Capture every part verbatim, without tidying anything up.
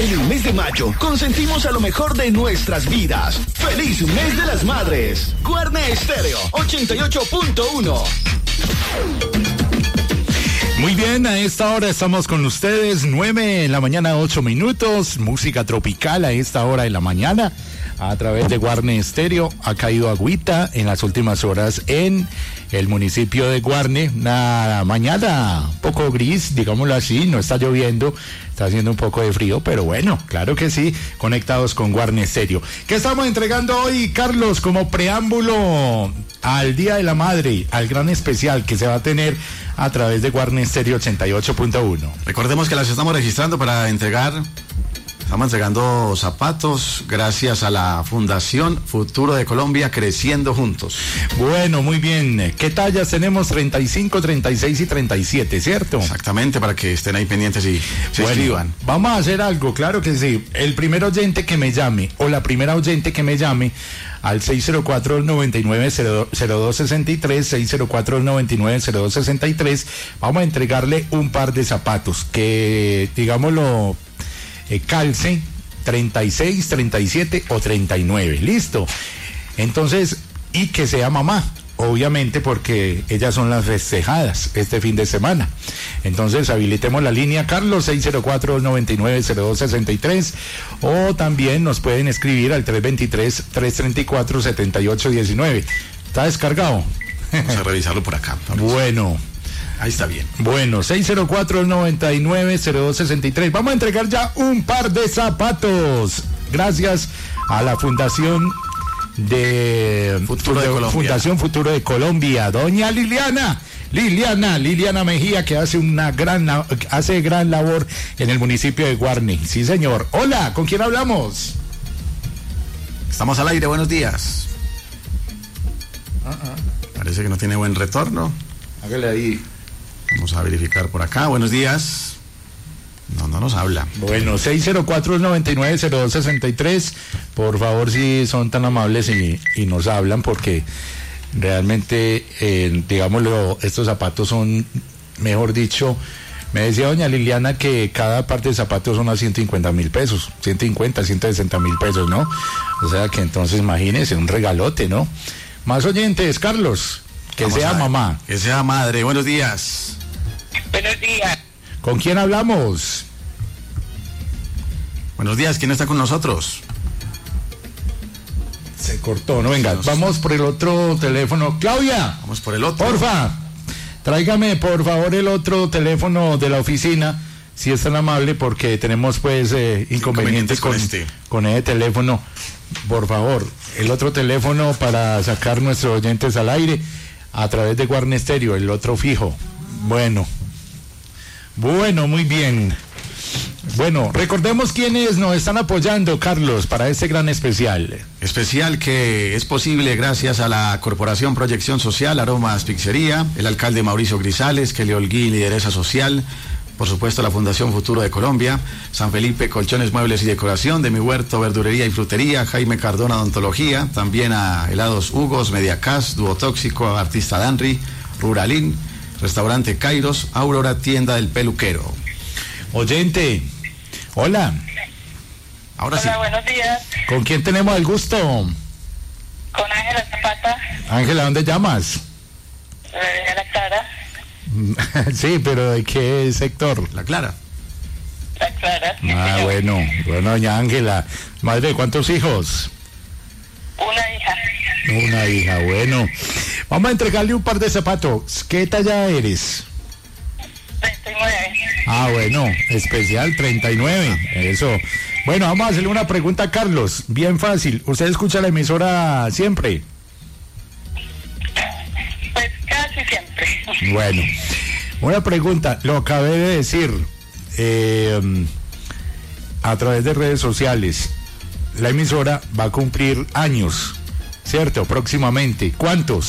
En el mes de mayo, consentimos a lo mejor de nuestras vidas. ¡Feliz mes de las madres! Guarne Estéreo ochenta y ocho punto uno. Muy bien, a esta hora estamos con ustedes, nueve en la mañana, ocho minutos, música tropical a esta hora de la mañana, a través de Guarne Estéreo. Ha caído agüita en las últimas horas en el municipio de Guarne, una mañana poco gris, digámoslo así, no está lloviendo, está haciendo un poco de frío, pero bueno, claro que sí, conectados con Guarne Estéreo. ¿Qué estamos entregando hoy, Carlos, como preámbulo al Día de la Madre, al gran especial que se va a tener a través de Guarne Estéreo ochenta y ocho punto uno? Recordemos que las estamos registrando para entregar, estamos entregando zapatos gracias a la Fundación Futuro de Colombia, Creciendo Juntos. Bueno, muy bien. ¿Qué tallas tenemos? treinta y cinco, treinta y seis y treinta y siete, ¿cierto? Exactamente, para que estén ahí pendientes y se bueno, inscriban. Vamos a hacer algo, claro que sí. El primer oyente que me llame, o la primera oyente que me llame, al seis cero cuatro, nueve nueve cero dos seis tres, seis cero cuatro, nueve nueve cero dos seis tres, vamos a entregarle un par de zapatos que, digámoslo, eh, calce treinta y seis, treinta y siete o treinta y nueve, listo. Entonces, y que sea mamá, obviamente, porque ellas son las festejadas este fin de semana. Entonces habilitemos la línea, Carlos, seis cero cuatro, nueve nueve cero dos seis tres, o también nos pueden escribir al tres dos tres, tres tres cuatro, siete ocho uno nueve. ¿Está descargado? Vamos a revisarlo por acá. Vamos. Bueno. Ahí está bien. Bueno, seis cero cuatro, nueve nueve cero dos seis tres. Vamos a entregar ya un par de zapatos. Gracias a la Fundación de Futuro de Colombia. Fundación Futuro de Colombia. Doña Liliana, Liliana, Liliana Mejía, que hace una gran, hace gran labor en el municipio de Guarne. Sí, señor. Hola, ¿con quién hablamos? Estamos al aire, buenos días. Uh-uh. Parece que no tiene buen retorno. Hágale ahí. Vamos a verificar por acá. Buenos días. No, no nos habla. Bueno, seis cero cuatro, nueve nueve cero dos seis tres. Por favor, si son tan amables y, y nos hablan, porque realmente, eh, digámoslo, estos zapatos son, mejor dicho, me decía doña Liliana que cada parte de zapatos son a ciento cincuenta mil pesos, ciento cincuenta, ciento sesenta mil pesos, ¿no? O sea que entonces imagínense, un regalote, ¿no? Más oyentes, Carlos. Que Vamos sea mamá. Que sea madre. Buenos días. Buenos días. ¿Con quién hablamos? Buenos días. ¿Quién está con nosotros? Se cortó, no, venga. Vamos por el otro teléfono. Claudia. Vamos por el otro. Porfa. Tráigame, por favor, el otro teléfono de la oficina, si es tan amable, porque tenemos, pues, eh, inconvenientes, inconvenientes con, con, este. con ese teléfono. Por favor, el otro teléfono para sacar nuestros oyentes al aire a través de Guarne Estéreo, el otro fijo. Bueno, bueno, muy bien. Bueno, recordemos quiénes nos están apoyando, Carlos, para este gran especial. Especial que es posible gracias a la Corporación Proyección Social, Aromas Pizzería, el alcalde Mauricio Grisales, Kelly Holguín, Lideresa Social, por supuesto la Fundación Futuro de Colombia, San Felipe Colchones, Muebles y Decoración, de Mi Huerto, Verdurería y Frutería, Jaime Cardona Odontología, también a Helados Hugos, Mediacast, Dúo Tóxico, Artista Danry, Ruralín, Restaurante Kairos, Aurora, Tienda del Peluquero. Oyente, hola. Ahora Hola, sí. Buenos días. ¿Con quién tenemos el gusto? Con Ángela Zapata. Ángela, ¿dónde llamas? Eh, La Clara. Sí, pero ¿de qué sector? La Clara. La Clara. Sí, ah, señor. bueno, bueno, doña Ángela. Madre, ¿cuántos hijos? Una hija. Una hija, bueno. Vamos a entregarle un par de zapatos. ¿Qué talla eres? treinta y nueve. Ah, bueno, especial treinta y nueve. Eso. Bueno, vamos a hacerle una pregunta a Carlos. Bien fácil. ¿Usted escucha la emisora siempre? Pues casi siempre. Bueno, una pregunta. Lo acabé de decir eh, a través de redes sociales. La emisora va a cumplir años, ¿cierto? Próximamente. ¿Cuántos?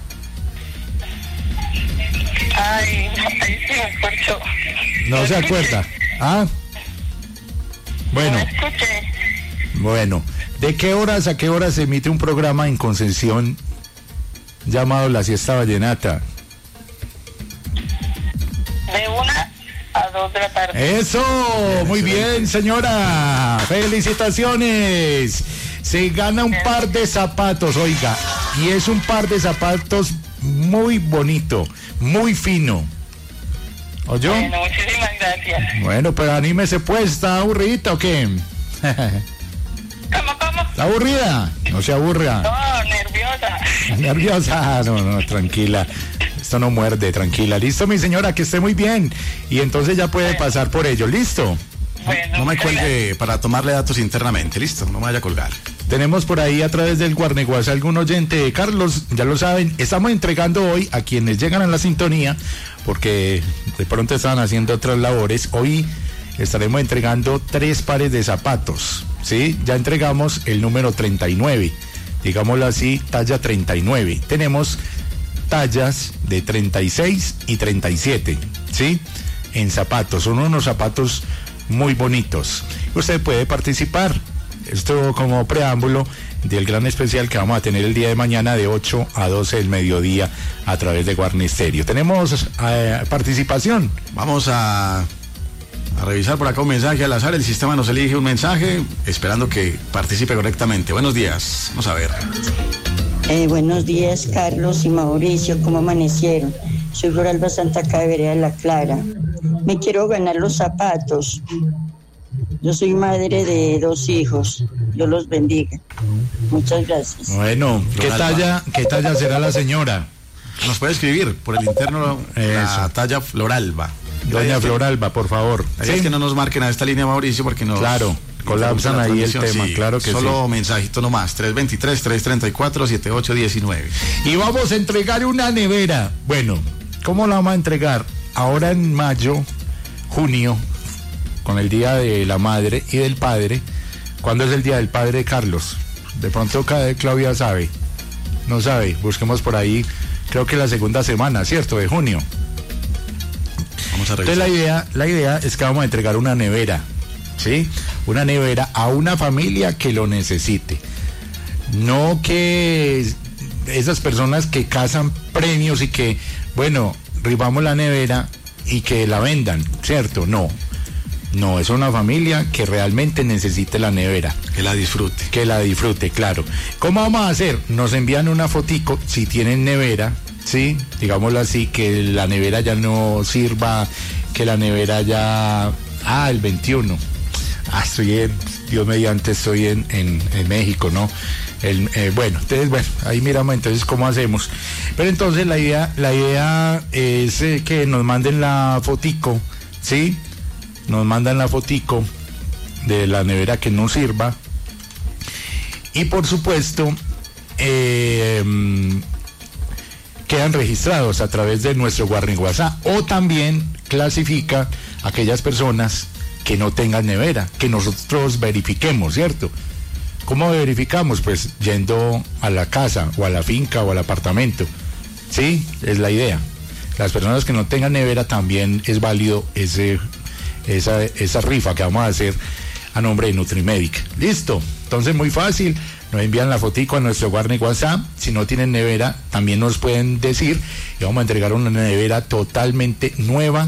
Ay, ahí sí me escucho. No se acuerda. ¿Ah? Bueno. No escuché. Bueno. ¿De qué horas a qué horas se emite un programa en Concepción llamado La Siesta Vallenata? De una a dos de la tarde. Eso, muy bien, señora. Felicitaciones. Se gana un par de zapatos, oiga, y es un par de zapatos muy bonito, muy fino. ¿Oyó? Bueno, muchísimas gracias. Bueno, pero anímese pues, ¿está aburrida o qué? ¿Cómo, cómo? ¿Está aburrida? No se aburra. No, nerviosa. ¿Nerviosa? No, no, tranquila. Esto no muerde, tranquila. Listo, mi señora, que esté muy bien. Y entonces ya puede pasar por ello. ¿Listo? Bueno, No me muchas cuelgue para tomarle datos internamente, listo, no me vaya a colgar. Tenemos por ahí a través del Guarneguas algún oyente. Carlos, ya lo saben, estamos entregando hoy a quienes llegan a la sintonía, porque de pronto estaban haciendo otras labores. Hoy estaremos entregando tres pares de zapatos, ¿sí? Ya entregamos el número treinta y nueve, digámoslo así, talla treinta y nueve. Tenemos tallas de treinta y seis y treinta y siete, ¿sí? En zapatos, son unos zapatos muy bonitos. Usted puede participar. Esto como preámbulo del gran especial que vamos a tener el día de mañana de ocho a doce del mediodía a través de Guarne Stereo. Tenemos eh, participación. Vamos a, a revisar por acá un mensaje al azar. El sistema nos elige un mensaje esperando que participe correctamente. Buenos días, vamos a ver. Eh, buenos días, Carlos y Mauricio, ¿cómo amanecieron? Soy Floralba Santa Cabrera de La Clara. Me quiero ganar los zapatos. Yo soy madre de dos hijos. Dios los bendiga. Muchas gracias. Bueno, ¿qué talla, qué talla será la señora? Nos puede escribir por el interno la Eso. talla Floralba. Doña Floralba, por favor. Sí. Es que no nos marquen a esta línea, Mauricio, porque nos... Claro, colapsan la ahí el transmisión. tema, Sí, claro que solo sí. mensajito nomás, tres dos tres, tres tres cuatro, siete ocho uno nueve. Y vamos a entregar una nevera. Bueno, ¿cómo la vamos a entregar? Ahora en mayo, junio, con el Día de la Madre y del Padre. ¿Cuándo es el Día del Padre, Carlos? De pronto cada Claudia sabe. No sabe, busquemos por ahí, creo que la segunda semana, ¿cierto? De junio. Vamos a revisar. Entonces la idea, la idea es que vamos a entregar una nevera, ¿sí? Una nevera a una familia que lo necesite. No que esas personas que cazan premios y que, bueno, rifamos la nevera y que la vendan, ¿cierto? No. No, es una familia que realmente necesite la nevera. Que la disfrute. Que la disfrute, claro. ¿Cómo vamos a hacer? Nos envían una fotico, si tienen nevera, ¿sí? Digámoslo así, que la nevera ya no sirva, que la nevera ya... Ah, el veintiuno. Ah, estoy en... Dios mediante, estoy en, en, en México, ¿no? El, eh, bueno, entonces, bueno, ahí miramos entonces cómo hacemos. Pero entonces la idea, la idea es eh, que nos manden la fotico, ¿sí? Nos mandan la fotico de la nevera que no sirva y por supuesto eh, quedan registrados a través de nuestro Guarne WhatsApp, o también clasifica a aquellas personas que no tengan nevera, que nosotros verifiquemos, ¿cierto? ¿Cómo verificamos? Pues yendo a la casa o a la finca o al apartamento, ¿sí? Es la idea. Las personas que no tengan nevera también es válido ese Esa, esa rifa que vamos a hacer a nombre de Nutrimedic. Listo, entonces muy fácil, nos envían la fotico a nuestro Guarne WhatsApp. Si no tienen nevera, también nos pueden decir y vamos a entregar una nevera totalmente nueva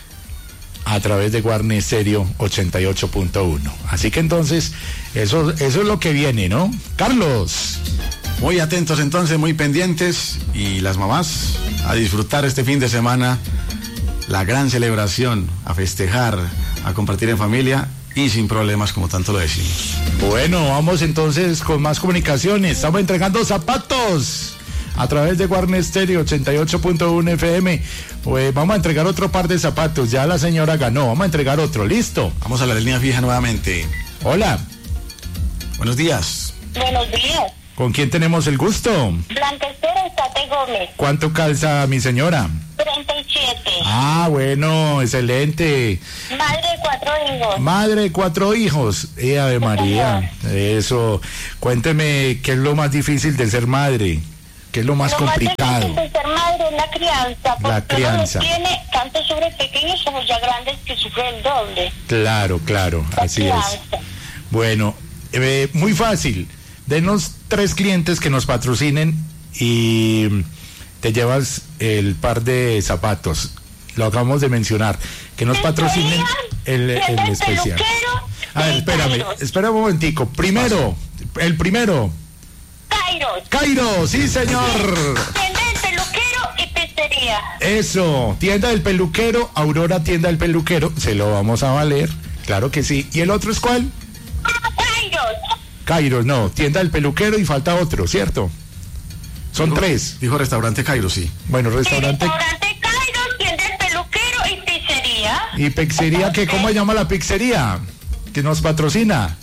a través de Guarne Stereo ochenta y ocho punto uno. Así que entonces, eso, eso es lo que viene, ¿no? Carlos. Muy atentos entonces, muy pendientes, y las mamás a disfrutar este fin de semana la gran celebración, a festejar, a compartir en familia y sin problemas, como tanto lo decimos. Bueno, vamos entonces con más comunicaciones. Estamos entregando zapatos a través de Guarne Stereo ochenta y ocho punto uno F M. Pues vamos a entregar otro par de zapatos. Ya la señora ganó. Vamos a entregar otro. ¿Listo? Vamos a la línea fija nuevamente. Hola. Buenos días. Buenos días. ¿Con quién tenemos el gusto? Blanca Esther Estate Gómez. ¿Cuánto calza mi señora? treinta y siete. Ah, bueno, excelente. Madre de cuatro hijos. Madre de cuatro hijos. Eh, Ave María. Eso. Cuénteme, ¿qué es lo más difícil de ser madre? ¿Qué es lo más Lo complicado? más difícil de ser madre es la crianza. La porque crianza. uno tiene tanto sobre pequeños como ya grandes que sufren el doble. Claro, claro, La así es. crianza. Bueno, eh, muy fácil. Denos tres clientes que nos patrocinen y te llevas el par de zapatos. Lo acabamos de mencionar. Que nos patrocinen. el, el Tienda El especial. Peluquero A ver, y espérame, Kairos. espera un momentico. Primero, el primero. Kairos. Cairo, sí señor. Tienda del Peluquero y Pizzería. Eso, tienda del peluquero, Aurora tienda del peluquero, se lo vamos a valer, claro que sí. ¿Y el otro es cuál? Kairos. Cairo, no, tienda del peluquero y falta otro, ¿cierto? Son Dijo- tres. Dijo restaurante Cairo, sí. Bueno, restaurante Restaurante Kairos, tienda del Peluquero y Pizzería. y pizzería, ¿qué? ¿Cómo se llama la pizzería? Que nos patrocina.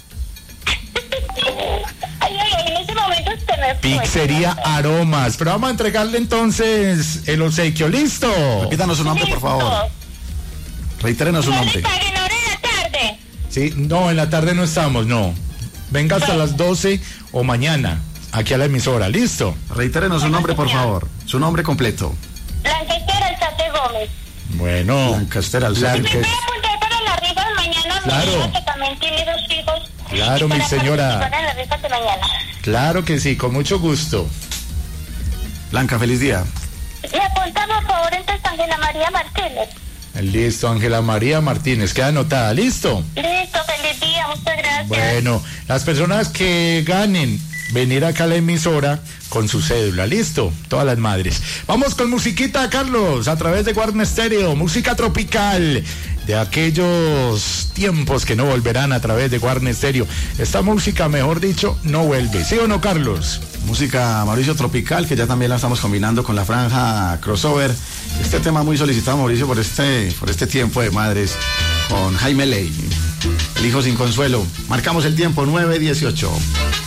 Ay, ay, ay, en ese momento se me fue. Pizzería Aromas. Pero vamos a entregarle entonces el obsequio, ¿listo? Repítanos su nombre, por favor. Reitérenos su No le nombre. paguen ahora en la tarde. Sí, no, en la tarde no estamos, no. Venga hasta las doce o mañana, aquí a la emisora, ¿listo? Reitérenos su nombre, por favor. Su nombre completo. Blanquetera Alzate Gómez. Bueno. Lancaster Alzate. Me Blanque- voy a apuntar para la rifa de mañana. Claro. Mi hija, que también tiene dos hijos. Claro, Y mi para señora. participar en la rifa de mañana. Claro que sí, con mucho gusto. Blanca, feliz día. Me apunta, por favor, entonces Ángela María Martínez. Listo, Ángela María Martínez, queda anotada, ¿listo? Listo, feliz día, muchas gracias. Bueno, las personas que ganen venir acá a la emisora con su cédula, listo, todas las madres. Vamos con musiquita, Carlos, a través de Warner Stereo, música tropical de aquellos tiempos que no volverán a través de Warner Stereo. Esta música, mejor dicho, no vuelve, ¿sí o no, Carlos? Música Mauricio Tropical, que ya también la estamos combinando con la franja crossover. Este tema muy solicitado, Mauricio, por este, por este tiempo de madres, con Jaime Ley, El hijo sin consuelo. Marcamos el tiempo, nueve dieciocho.